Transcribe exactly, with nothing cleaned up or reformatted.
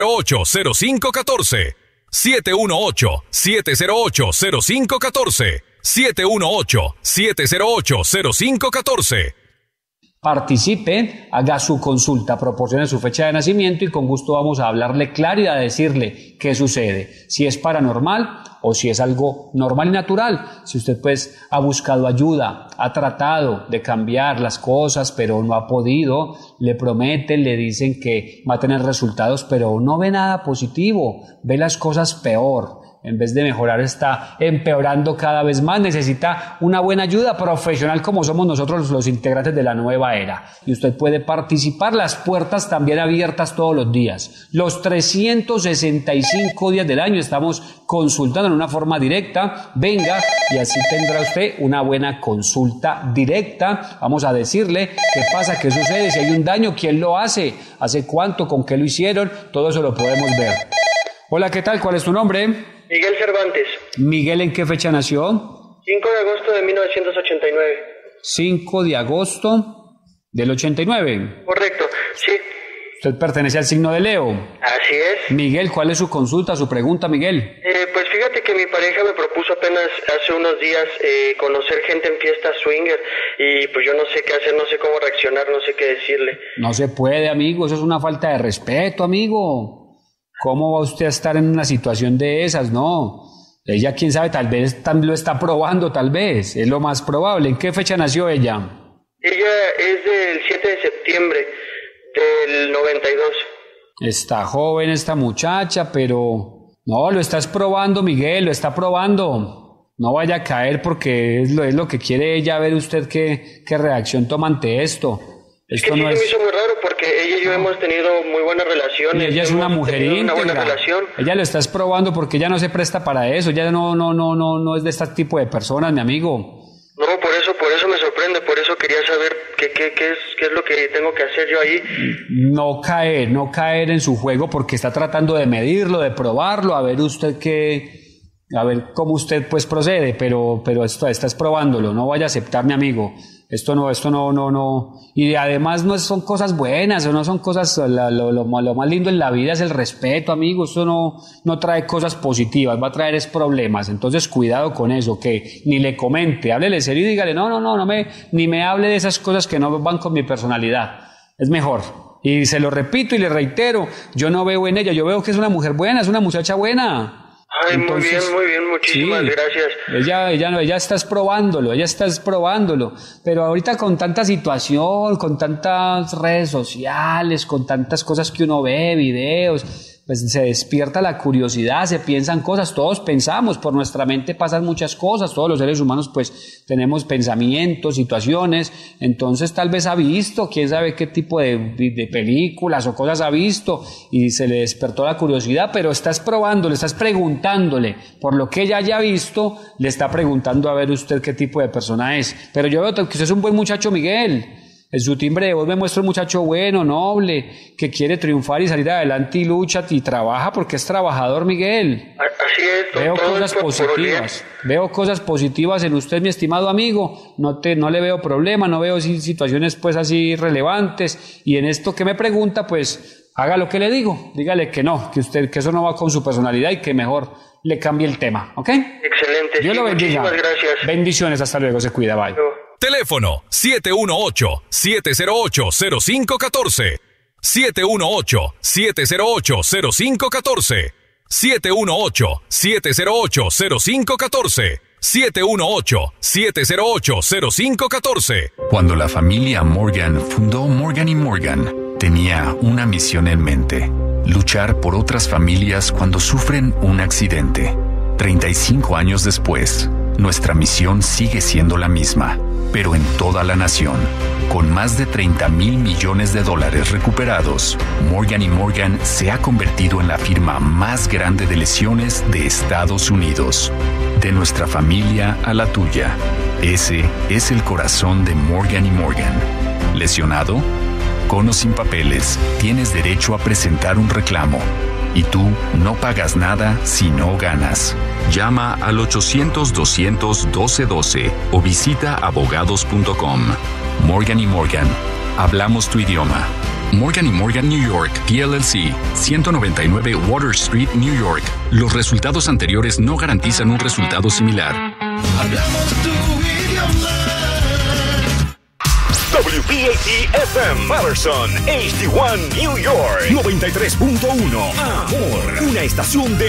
ocho cero cinco uno cuatro. siete uno ocho, siete cero ocho, cero cinco uno cuatro. siete uno ocho, siete cero ocho, cero cinco uno cuatro. Participe, haga su consulta, proporcione su fecha de nacimiento y con gusto vamos a hablarle claro y a decirle qué sucede, si es paranormal o si es algo normal y natural. Si usted pues ha buscado ayuda, ha tratado de cambiar las cosas pero no ha podido, le prometen, le dicen que va a tener resultados pero no ve nada positivo, ve las cosas peor. En vez de mejorar está empeorando cada vez más, necesita una buena ayuda profesional como somos nosotros los integrantes de la nueva era. Y usted puede participar, las puertas también abiertas todos los días. Los trescientos sesenta y cinco días del año estamos consultando en una forma directa. Venga y así tendrá usted una buena consulta directa. Vamos a decirle qué pasa, qué sucede, si hay un daño, quién lo hace, hace cuánto, con qué lo hicieron, todo eso lo podemos ver. Hola, ¿qué tal? ¿Cuál es tu nombre? Miguel Cervantes. Miguel, ¿en qué fecha nació? cinco de agosto de mil novecientos ochenta y nueve. cinco de agosto del ochenta y nueve. Correcto, sí. Usted pertenece al signo de Leo. Así es. Miguel, ¿cuál es su consulta, su pregunta, Miguel? Eh, pues fíjate que mi pareja me propuso apenas hace unos días eh, conocer gente en fiestas swinger y pues yo no sé qué hacer, no sé cómo reaccionar, no sé qué decirle. No se puede, amigo, eso es una falta de respeto, amigo. ¿Cómo va usted a estar en una situación de esas? No, ella quién sabe, tal vez también lo está probando, tal vez, es lo más probable. ¿En qué fecha nació ella? Ella es del siete de septiembre del noventa y dos. Está joven esta muchacha, pero no, lo estás probando, Miguel, lo está probando. No vaya a caer porque es lo, es lo que quiere ella, ver usted qué, qué reacción toma ante esto. Es que sí, no se es... me hizo muy raro porque ella y yo hemos tenido muy buenas relaciones. Y ella es una mujer íntegra. Ella lo estás probando porque ella no se presta para eso. Ella no, no, no, no, no es de este tipo de personas, mi amigo. No, por eso, por eso me sorprende, por eso quería saber qué, qué, qué es, qué es lo que tengo que hacer yo ahí. No caer, no caer en su juego porque está tratando de medirlo, de probarlo, a ver usted qué, a ver cómo usted pues procede, pero, pero esto estás probándolo, no vaya a aceptar, mi amigo. Esto no, esto no, no, no. Y además no son cosas buenas, o no son cosas, lo, lo, lo, lo más lindo en la vida es el respeto, amigo. Esto no, no trae cosas positivas, va a traer es problemas. Entonces cuidado con eso, que ni le comente, háblele serio y dígale, no, no, no, no me, ni me hable de esas cosas que no van con mi personalidad. Es mejor. Y se lo repito y le reitero, yo no veo en ella, yo veo que es una mujer buena, es una muchacha buena. Ay, entonces, muy bien, muy bien, muchísimas sí, gracias. Ella, ella, ella estás probándolo, ella estás probándolo, pero ahorita con tanta situación, con tantas redes sociales, con tantas cosas que uno ve, videos, pues se despierta la curiosidad, se piensan cosas, todos pensamos, por nuestra mente pasan muchas cosas, todos los seres humanos pues tenemos pensamientos, situaciones, entonces tal vez ha visto, quién sabe qué tipo de, de películas o cosas ha visto y se le despertó la curiosidad, pero estás probando, le estás preguntándole por lo que ella haya visto, le está preguntando a ver usted qué tipo de persona es, pero yo veo que usted es un buen muchacho, Miguel. En su timbre de voz me muestra un muchacho bueno, noble, que quiere triunfar y salir adelante y lucha y trabaja porque es trabajador, Miguel. Así es. Veo cosas positivas, veo cosas positivas en usted, mi estimado amigo. No te, no le veo problema, no veo situaciones pues así relevantes. Y en esto que me pregunta, pues haga lo que le digo. Dígale que no, que usted, que eso no va con su personalidad y que mejor le cambie el tema, ¿ok? Excelente. Dios sí, lo bendiga. Muchísimas gracias. Bendiciones, hasta luego, se cuida, bye. No. Teléfono siete uno ocho, siete cero ocho, cero cinco uno cuatro. siete uno ocho, siete cero ocho, cero cinco uno cuatro. siete uno ocho, siete cero ocho, cero cinco uno cuatro. siete uno ocho, siete cero ocho, cero cinco uno cuatro. Cuando la familia Morgan fundó Morgan y Morgan, tenía una misión en mente: luchar por otras familias cuando sufren un accidente. treinta y cinco años después, nuestra misión sigue siendo la misma, pero en toda la nación. Con más de treinta mil millones de dólares recuperados, Morgan y Morgan se ha convertido en la firma más grande de lesiones de Estados Unidos. De nuestra familia a la tuya, ese es el corazón de Morgan y Morgan. ¿Lesionado? Con o sin papeles, tienes derecho a presentar un reclamo. Y tú no pagas nada si no ganas. Llama al ochocientos, doscientos, doce doce o visita abogados punto com. Morgan y Morgan. Hablamos tu idioma. Morgan y Morgan New York, P L L C, ciento noventa y nueve Water Street, New York. Los resultados anteriores no garantizan un resultado similar. Hablamos tu idioma. W P A T F M Patterson, H D uno New York, noventa y tres punto uno. Amor, una estación de